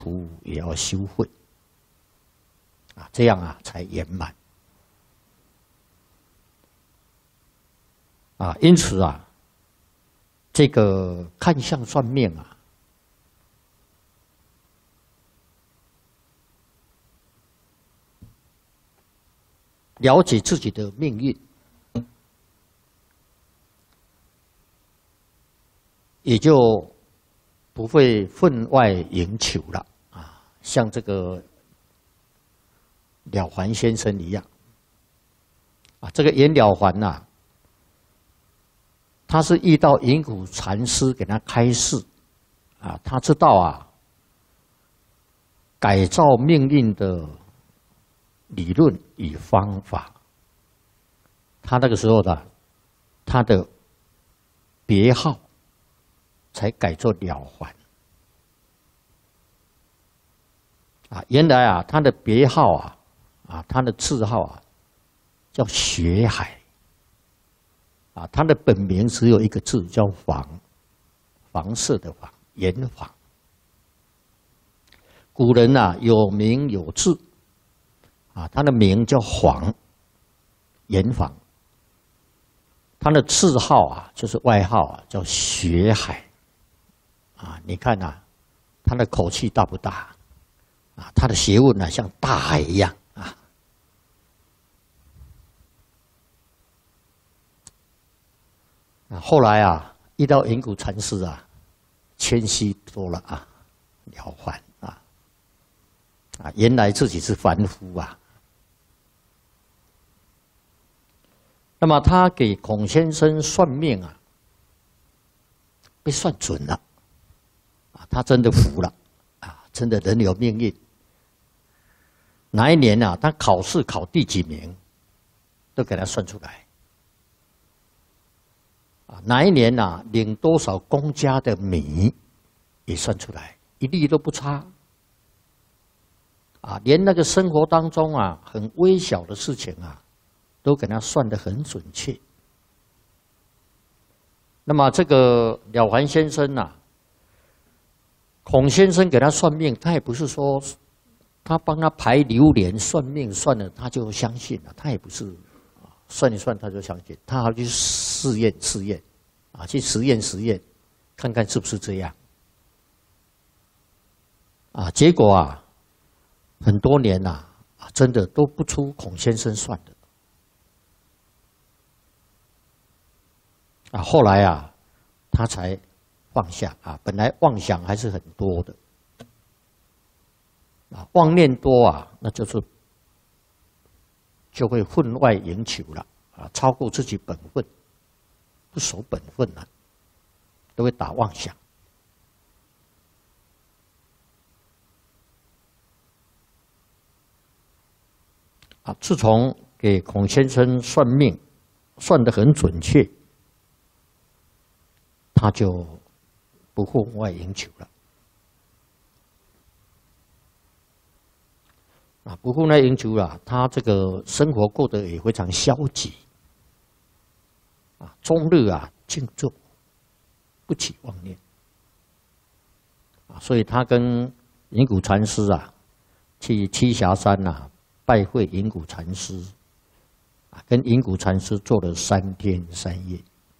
苦也要修慧啊，这样啊才圆满啊。因此啊，这个看相算命啊，了解自己的命运，也就不会分外迎求了啊。像这个了凡先生一样啊，这个袁了凡呐，他是遇到云谷禅师给他开示啊，他知道啊，改造命运的理论与方法。他那个时候的他的别号才改作了凡啊。原来啊，他的别号啊，他的字号啊叫学海啊，他的本名只有一个字叫房，房舍的房，严房。古人啊有名有字啊，他的名叫黄，严房。他的字号啊，就是外号啊，叫学海啊。你看啊，他的口气大不大啊？他的学问呢，像大海一样啊。后来啊，遇到云谷禅师啊，谦虚多了啊，了凡啊，原来自己是凡夫啊。那么他给孔先生算命啊，被算准了啊，他真的服了啊，真的人有命运。哪一年啊，他考试考第几名，都给他算出来。啊，哪一年啊，领多少公家的米，也算出来，一粒都不差。啊，连那个生活当中啊，很微小的事情啊，都给他算得很准确。那么这个了凡先生呐，孔先生给他算命，他也不是说他帮他排流年算命算了他就相信了，他也不是算一算他就相信，他还去试验啊，去实验，看看是不是这样啊。结果啊，很多年呐，真的都不出孔先生算的。啊，后来啊，他才放下啊。本来妄想还是很多的，啊，妄念多啊，那就会分外迎求了啊，超过自己本分，不守本分了，都会打妄想。啊，自从给孔先生算命，算得很准确。他就不分外迎求了，啊，不分外迎求了，他这个生活过得也非常消极，啊，终日啊静坐，不起妄念，啊，所以他跟云谷禅师啊，去栖霞山呐拜会云谷禅师，啊，跟云谷禅师做了3天3夜。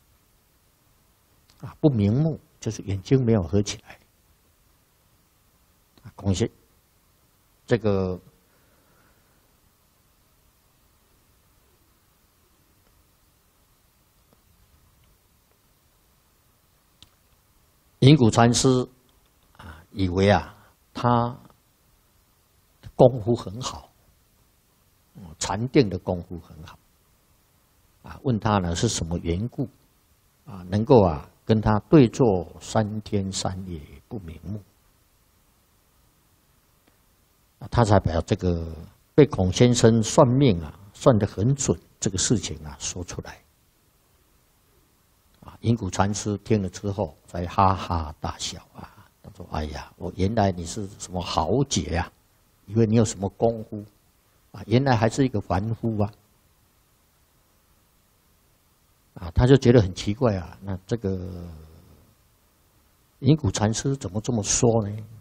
啊，不瞑目，就是眼睛没有合起来。孔先这个云谷禅师啊，以为啊他功夫很好，禅定的功夫很好，啊，问他呢是什么缘故啊，能够啊跟他对坐3天3夜不瞑目，他才把这个被孔先生算命啊算得很准这个事情啊说出来。啊，云谷禅师听了之后才哈哈大笑啊，他说：“哎呀，我原来你是什么豪杰啊，以为你有什么功夫啊，原来还是一个凡夫啊。”啊，他就觉得很奇怪啊，那这个云谷禅师怎么这么说呢？